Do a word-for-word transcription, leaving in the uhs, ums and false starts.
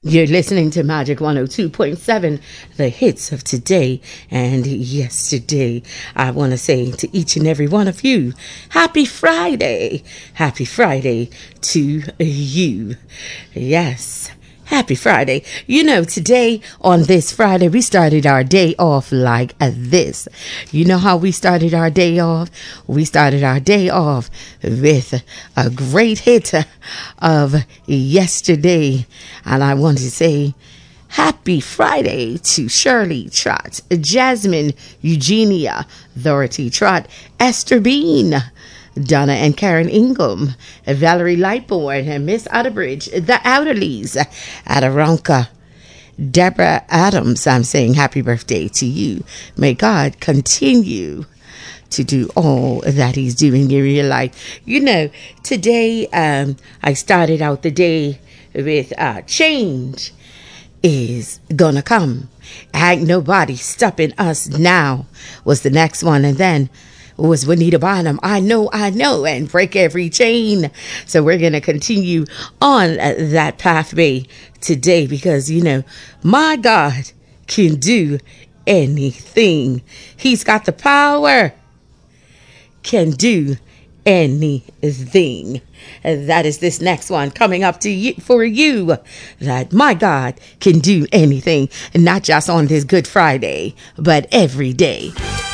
You're listening to Magic one oh two point seven, the hits of today and yesterday. I want to say to each and every one of you, happy Friday. Happy Friday to you. Yes. Happy Friday. You know, today on this Friday, we started our day off like this. You know how we started our day off? We started our day off with a great hit of yesterday. And I want to say happy Friday to Shirley Trott, Jasmine Eugenia Dorothy Trott, Esther Bean, Donna and Karen Ingham, Valerie Lightbourne, and Miss Otterbridge, the Outerleys, Adirondacka, Deborah Adams. I'm saying happy birthday to you. May God continue to do all that he's doing in your life. You know, today um, I started out the day with uh, change is gonna come. Ain't nobody stopping us now was the next one. And then was Juanita Bynum, I know, I know, and break every chain. So we're going to continue on that pathway today because, you know, my God can do anything. He's got the power, can do anything. And that is this next one coming up to you for you, that my God can do anything, and not just on this Good Friday, but every day.